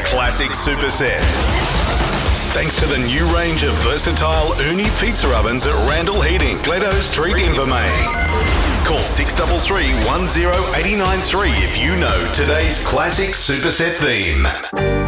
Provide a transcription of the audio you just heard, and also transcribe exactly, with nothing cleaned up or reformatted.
Classic Superset. Thanks to the new range of versatile Uni pizza ovens at Randall Heating, Gledo Street, Invermay. Call six three three, one zero eight nine three if you know today's Classic Superset theme.